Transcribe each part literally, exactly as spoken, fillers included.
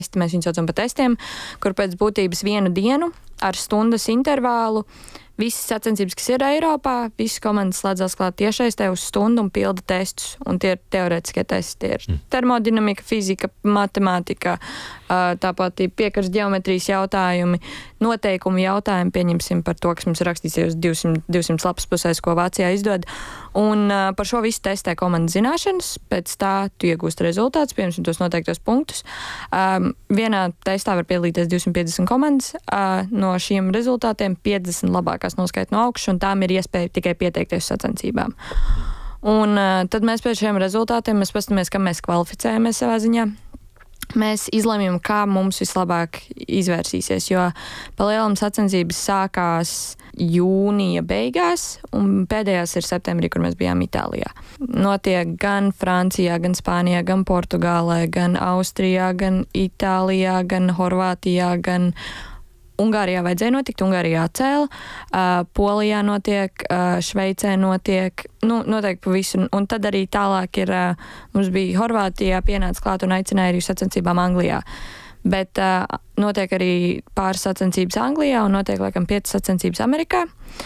Mēs viņus saucam par testiem, kur pēc būtības vienu dienu ar stundas intervālu visas sacensības, kas ir Eiropā, visas komandas slēdzās klāt tiešsaistē uz stundu un pilda testus. Un tie ir teorētiskie testi. Tie ir termodinamika, fizika, matemātika, tāpat piekaras ģeometrijas jautājumi, noteikumu jautājumi, pieņemsim par to, kas mums ir rakstīts uz divsimt lapas pusēs, ko Vācijā izdod. Un par šo visu testē komandas zināšanas, pēc tā tu iegūst rezultātus, piemēram, tos noteiktos punktus. Vienā testā var piedalīties divsimt piecdesmit komandas. No šiem rezultātiem piecdesmit labākās noskaita no augšas, un tām ir iespēja tikai pieteikties sacensībām. Un uh, tad mēs pēc šiem rezultātiem mēs pastamies, ka mēs kvalificējamies savā ziņā. Mēs izlemjam, kā mums vislabāk izvērsīsies, jo palielam sacensības sākās jūnija beigās, un pēdējās ir septembrī, kur mēs bijām Itālijā. Notiek gan Francijā, gan Spānijā, gan Portugālē, gan Austrijā, gan Itālijā, gan Horvātijā, gan Ungārijā vajadzēja notikt, Ungārijā atcēla, uh, Polijā notiek, uh, Šveicē notiek, nu, notiek pa visu. Un tad arī tālāk ir, uh, mums bija Horvātijā pienāca klāt un aicināja arī sacensībām Anglijā. Bet uh, notiek arī pāris sacensības Anglijā un notiek, laikam, piecas sacensības Amerikā,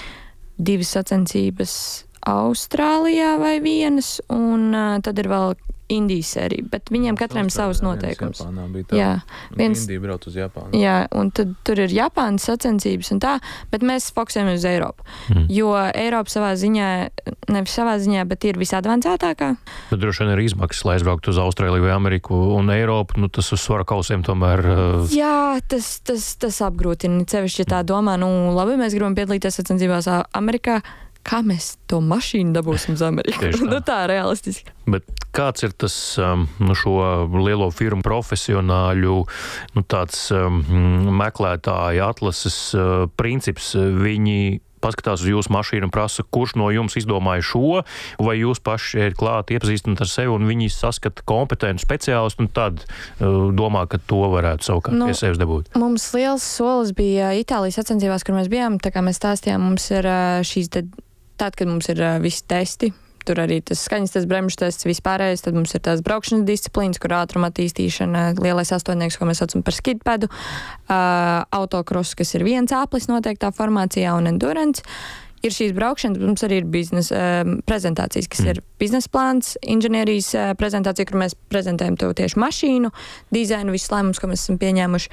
divas sacensības Austrālijā vai vienas, un uh, tad ir vēl Indijas sērija, bet viņiem katram savus noteikums. Japānā bija tā. Jā, viens, Indija brauc uz Japānu. Jā, un tad tur ir Japānas sacensības un tā, bet mēs fokusējamies uz Eiropu. Mm. Jo Eiropa savā ziņā, nevis savā ziņā, bet ir visadvancētākā. Tad droši vien ir izmaksas, lai aizbrauktu uz Austrāliju vai Ameriku un Eiropu, nu tas uz svara kausiem tomēr... Uh... Jā, tas, tas, tas apgrūtina. Cevišķi, ja tā domā, nu labi, mēs gribam piedalīties sacensībās Amerikā, kā mēs to mašīnu dabūsim uz Ameriku? Tā. Nu tā, realistiski. Bet kāds ir tas um, nu, šo lielo firmu profesionāļu nu, tāds um, meklētāja atlases uh, princips? Viņi paskatās uz jūsu mašīnu un prasa, kurš no jums izdomāja šo, vai jūs paši ir klāt iepazīstināt ar sevi un viņi saskata kompetentu speciālistu un tad uh, domā, ka to varētu savukārt nu, pie sevis dabūt? Mums liels solis bija Itālijas sacensībās, kur mēs bijām, tā kā mēs stāstījām, mums ir uh, šīs tad Tad, kad mums ir uh, visi testi, tur arī tas skaņas tests, bremžu tests, vispārējais, tad mums ir tās braukšanas disciplīnas, kur ātruma attīstīšana, lielais astoņnieks, ko mēs saucam par skidpedu, uh, autokross, kas ir viens āplis noteiktā formācijā un endurance. Ir šīs braukšanas, mums arī ir biznesa uh, prezentācijas, kas mm. ir biznesa plāns, inženierijas uh, prezentācija, kur mēs prezentējam to tieši mašīnu, dizainu, visus lēmumus, ko mēs esam pieņēmuši.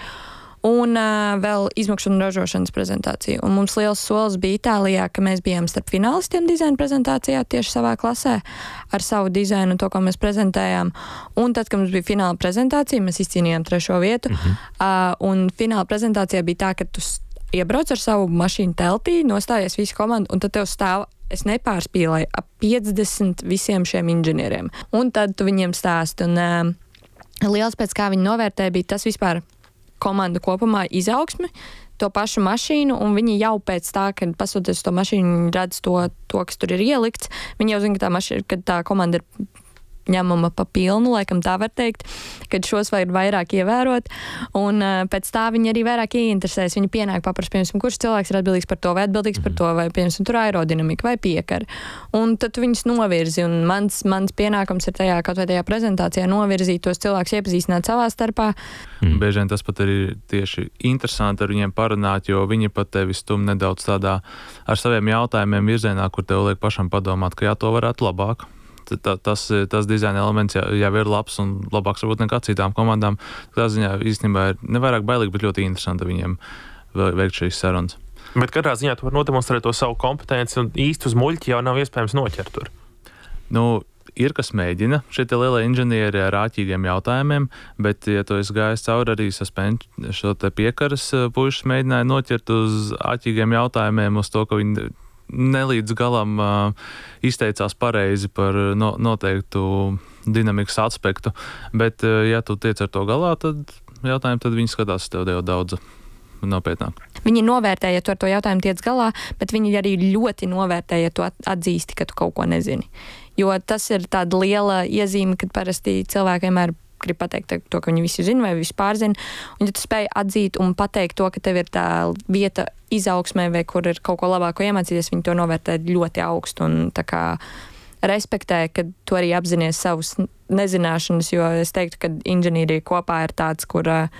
Un uh, vēl izmaksu un ražošanas prezentācija. Un mums liels solis bija Itālijā, ka mēs bijām starp finālistiem dizaina prezentācijā tieši savā klasē ar savu dizainu un to, ko mēs prezentējām. Un tad, kad mums bija fināla prezentācija, mēs izcīnījām trešo vietu. Mm-hmm. uh, un fināla prezentācijā bija tā, ka tu iebrauc ar savu mašīnu teltī, nostājies visu komandu, un tad tev stāv, es nepārspīlēju, ap piecdesmit visiem šiem inženieriem. Un tad tu viņiem stāsti. Un uh, liels pēc kā viņi novērtēja bija tas vispār komanda kopumā izaugsmi, to pašu mašīnu, un viņi jau pēc tā, kad pasoties to mašīnu, redz to, to, kas tur ir ielikts, viņi jau zina, ka tā, mašīna, ka tā komanda ir ņemama pa pilnu, laikam tā var teikt, kad šos vajag vairāk ievērot, un uh, pēc tā viņi arī vairāk ieinteresēs, viņi pienāk paprast, piemēram, kurš cilvēks ir atbildīgs par to, vai atbildīgs par to, vai, piemēram, tur aerodinamika vai piekara. Un tad tu viņus novirzi, un mans, mans pienākums ir tajā, kaut vai tajā prezentācijā novirzīt tos cilvēkus, iepazīstināt savā starpā. Mm. Bieži vien tas pat ir tieši interesanti ar viņiem parunāt, jo viņi pat tevi stum nedaudz tādā ar saviem jautājumiem virzienā, kur tev liek pašam padomāt, ka jā, to varētu labāk. Tā, tas, tas dizaina elements jau, jau ir labs un labāks varbūt nekā citām komandām. Tā ziņā īstenībā ir nevairāk bailīgi, bet ļoti interesanti viņiem veikt šīs sarunas. Bet katrā ziņā tu var nodemonstrēt to savu kompetenci un īsti uz muļķi jau nav iespējams noķert tur. Nu, ir, kas mēģina šie lielie inženieri ar āķīgiem jautājumiem, bet, ja tu esi gājis cauri arī suspenč, šo te piekaras puišas mēģināja noķert uz āķīgiem jautājumiem, uz to, ka viņi nelīdz galam uh, izteicās pareizi par no, noteiktu dinamikas aspektu, bet, uh, ja tu tiec ar to galā, tad jautājumu, tad viņi skatās tev jau daudz nopietnāk. Viņi novērtē, ja tu ar to jautājumu tiec galā, bet viņi arī ļoti novērtē, ja tu atzīsti, ka tu kaut ko nezini. Jo tas ir tāda liela iezīme, kad parasti cilvēki vienmēr grib pateikt to, ka viņi visi zina vai visi pārzina. Un ja tu spēj atzīt un pateikt to, ka tev ir tā vieta izaugsmē vai kur ir kaut ko labāko iemācīties, viņi to novērtē ļoti augstu. Un tā kā respektē, ka tu arī apzinies savus nezināšanas, jo es teiktu, ka inženierija kopā ir tāds, kur